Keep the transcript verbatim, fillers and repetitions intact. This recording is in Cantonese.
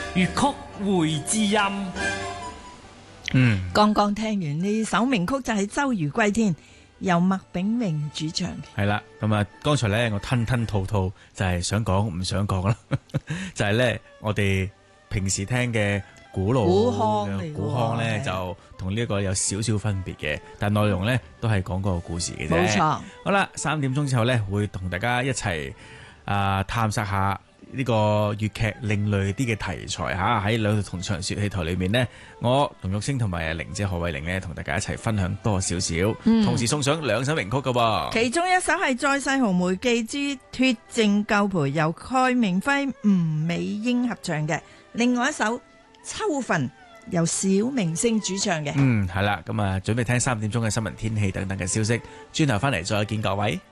粵曲會知音。 嗯， 剛剛聽完呢首名曲就係《周瑜歸天》，由麥炳榮主唱嘅。 係啦，咁啊，剛才咧我吞吞吐吐就係想講唔想講啦，就係咧我哋平時聽嘅古老古腔嚟嘅喎古腔咧， 係就同呢一個有少少分別嘅，但內容咧都係講個故事嘅啫。 冇錯。 好啦，三點鐘之後咧，會同大家一齊啊探索下呢個粵劇另類啲嘅題材嚇。喺兩套同場説戲台裏面呢，我龍玉星同埋玲姐何慧玲呢，同大家一齊分享多少少， 嗯同時送上兩首名曲嘅噃。 其中一首係《再世紅梅記之脫證救賠》，由蓋明輝、吳美英合唱嘅；另外一首《秋分》，由小明星主唱嘅。 嗯，係啦，咁啊，準備聽三點鐘嘅新聞、天氣等等嘅消息，轉頭翻嚟再見各位。